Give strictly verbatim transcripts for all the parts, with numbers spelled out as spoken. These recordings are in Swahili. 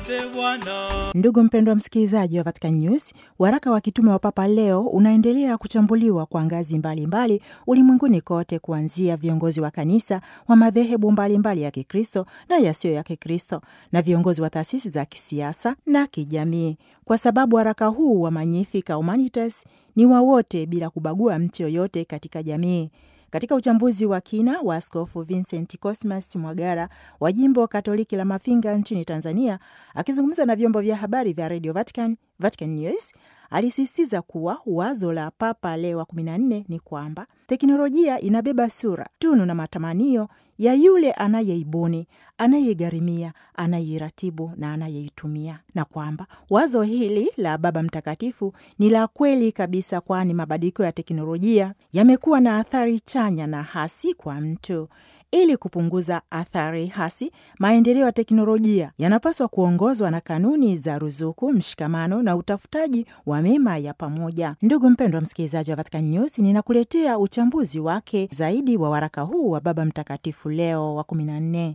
yote Bwana. Ndugu mpendwa msikilizaji wa Vatican News, waraka wa kitume wa Papa Leo unaendelea kuchambuliwa kwa ngazi mbalimbali ulimwenguni kote, kuanzia viongozi wa kanisa wa madhehebu mbalimbali ya Kikristo na yasiyo ya Kikristo na viongozi wa taasisi za kisiasa na kijamii, kwa sababu waraka huu wa Magnificat Humanitas ni wa wote bila kubagua mtu yoyote katika jamii. Katika uchambuzi wa kina wa Askofu Vincent Cosmas Mwagara wa jimbo Katoliki la Mafinga nchini Tanzania, akizungumza na vyombo vya habari vya Radio Vatican, Vatican News, alisisitiza kuwa wazo la Papa Leo wa kumi na nne ni kwamba teknolojia inabeba sura, tunu na matamanio ya yule anayeibuni, anayegharimia, anayeiratibu na anayeitumia, na kwamba wazo hili la Baba Mtakatifu ni la kweli kabisa, kwani mabadiliko ya teknolojia yamekuwa na athari chanya na hasi kwa mtu. Ili kupunguza athari hasi, maendeleo ya teknolojia yanapaswa kuongozwa na kanuni za ruzuku, mshikamano na utafutaji wa mema ya pamoja. Ndugu mpendwa msikilizaji wa Vatican News, ninakuletea uchambuzi wake zaidi wa waraka huu wa Baba Mtakatifu Leo wa kumi na nne.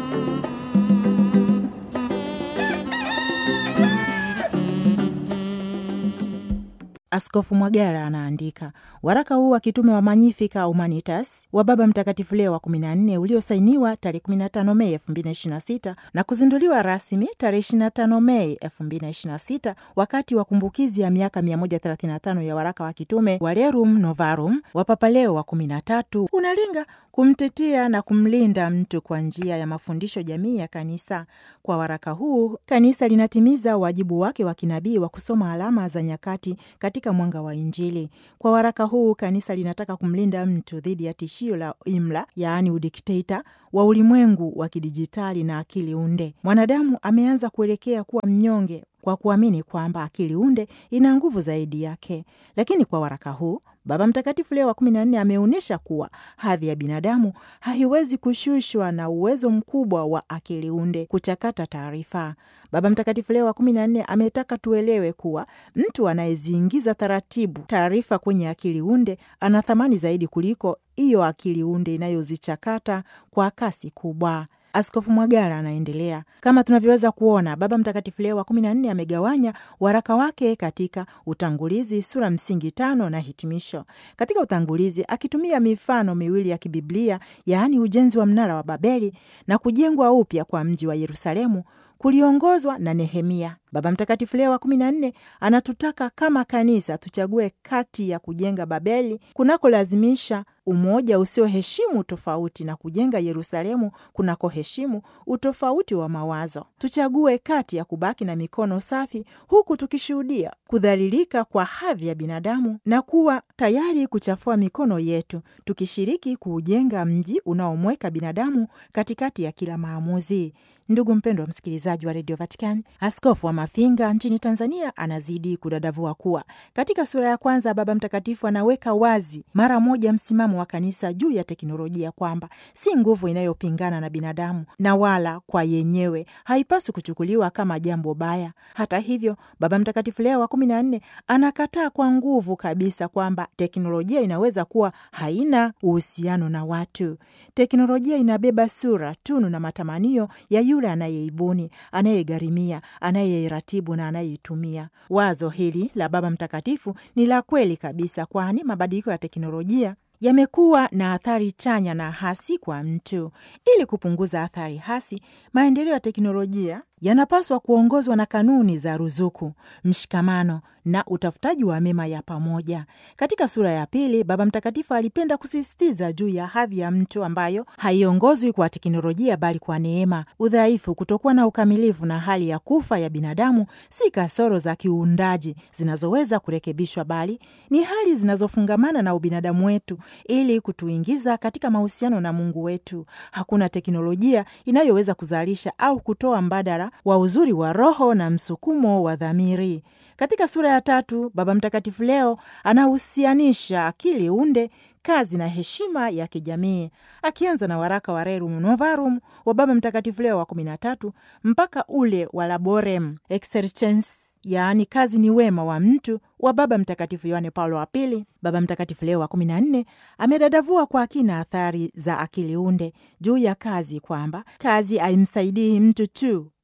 Askofu Mwagara anaandika, waraka huu wa kitume wa Magnificat Humanitas wa Baba Mtakatifu Leo wa kumi na nne uliosainiwa tarehe kumi na tano Mei elfu mbili na ishirini na sita na kuzinduliwa rasmi tarehe ishirini na tano Mei elfu mbili na ishirini na sita wakati wa kumbukizi ya miaka mia moja thelathini na tano ya waraka wa kitume wa Rerum Novarum wa Papa Leo wa kumi na tatu unalenga kumtetea na kumlinda mtu kwa njia ya mafundisho jamii ya kanisa. Kwa waraka huu, kanisa linatimiza wajibu wake wa kinabii wa kusoma alama za nyakati katika mwanga wa Injili. Kwa waraka huu, kanisa linataka kumlinda mtu dhidi ya tishio la imla, yaani udikteta wa ulimwengu wa kidijitali na akili unde. Mwanadamu ameanza kuelekea kuwa mnyonge kwa kuamini kwamba akili unde ina nguvu zaidi yake. Lakini kwa waraka huu, Baba Mtakatifu Leo wa kumi na nne ameonyesha kuwa hadhi ya binadamu haiwezi kushushwa na uwezo mkubwa wa akili unde kuchakata taarifa. Baba Mtakatifu Leo wa kumi na nne ametaka tuelewe kuwa mtu anayeziingiza taratibu taarifa kwenye akili unde ana thamani zaidi kuliko hiyo akili unde inayozichakata kwa kasi kubwa. Askofu Mwagara anaendelea, kama tunavyoweza kuona, Baba Mtakatifu Leo wa kumi na nne amegawanya waraka wake katika utangulizi, sura msingi tano na hitimisho. Katika utangulizi, akitumia mifano miwili ya kibiblia, yaani ujenzi wa mnara wa Babeli na kujengwa upya kwa mji wa Yerusalemu kuliongozwa na Nehemia. Baba Mtakatifu Leo wa kumi na nne anatutaka kama kanisa tuchague kati ya kujenga Babeli kunakolazimisha umoja usioheshimu tofauti na kujenga Yerusalemu kunakoheshimu utofauti wa mawazo. Tuchague kati ya kubaki na mikono safi huku tukishuhudia kudhalilika kwa hadhi ya binadamu na kuwa tayari kuchafua mikono yetu tukishiriki kuujenga mji unaomweka binadamu katikati ya kila maamuzi. Ndugu mpendwa msikilizaji wa Radio Vatican, Askofu wa Mafinga nchini Tanzania anazidi kudadavua kuwa katika sura ya kwanza Baba Mtakatifu anaweka wazi mara moja msimamo wa kanisa juu ya teknolojia, kwamba si nguvu inayopingana na binadamu na wala kwa yenyewe haipaswi kuchukuliwa kama jambo baya. Hata hivyo, Baba Mtakatifu Leo wa kumi na nne anakataa kwa nguvu kabisa kwamba teknolojia inaweza kuwa haina uhusiano na watu. Teknolojia inabeba sura, tunu na matamanio ya yule anayeibuni, anayegharimia, anayeiratibu na anayeitumia. Wazo hili la Baba Mtakatifu ni la kweli kabisa, kwani mabadiliko ya teknolojia yamekuwa na athari chanya na hasi kwa mtu. Ili kupunguza athari hasi, maendeleo ya teknolojia yanapaswa kuongozwa na kanuni za ruzuku, mshikamano na utafutaji wa mema ya pamoja. Katika sura ya pili, Baba Mtakatifu alipenda kusisitiza juu ya hadhi ya mtu ambayo haiongozwi kwa teknolojia bali kwa neema. Udhaifu, kutokuwa na ukamilifu na hali ya kufa ya binadamu si kasoro za kiuundaji zinazoweza kurekebishwa, bali ni hali zinazofungamana na ubinadamu wetu ili kutuingiza katika mahusiano na Mungu wetu. Hakuna teknolojia inayoweza kuzalisha au kutoa mbadala wa uzuri wa roho na msukumo wa dhamiri. Katika sura ya tatu, Baba Mtakatifu Leo anahusianisha akili unde, kazi na heshima ya kijamii, akianza na waraka wa Rerum Novarum wa Baba Mtakatifu Leo wa kumi na tatu mpaka ule wa Laborem Exercens, yaani kazi ni wema wa mtu, wa Baba Mtakatifu Yohane Paulo wa Pili. Baba Mtakatifu Leo wa kumi na nne amedadavua kwa kina athari za akili unde juu ya kazi, kwamba kazi haimsaidii mtu tu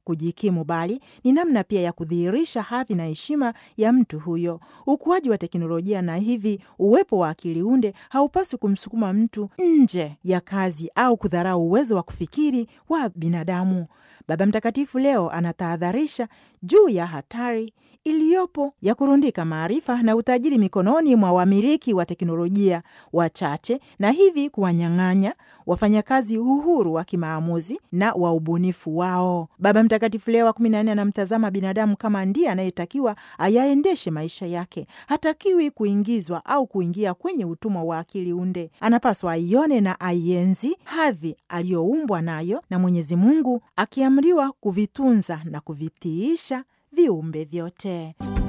kujikimu, bali ni namna pia ya kudhihirisha hadhi na heshima ya mtu huyo. Ukuaji wa teknolojia na hivi uwepo wa akili unde haupaswi kumsukuma mtu nje ya kazi au kudharau uwezo wa kufikiri wa binadamu. Baba Mtakatifu leo anatahadharisha juu ya hatari iliyopo ya kurundika maarifa na utajiri mikononi mwa wamiliki wa teknolojia wachache, na hivi kuwanyang'anya wafanyakazi uhuru wa kimaamuzi na wa ubunifu wao. Baba Mtakatifu Leo wa kumi na nne anamtazama binadamu kama ndiye anayetakiwa ayaendeshe maisha yake. Hatakiwi kuingizwa au kuingia kwenye utumwa wa akili unde. Anapaswa aione na aienzi hadhi aliyoumbwa nayo na Mwenyezi Mungu, akiamriwa kuvitunza na kuvitiisha viumbe vyote.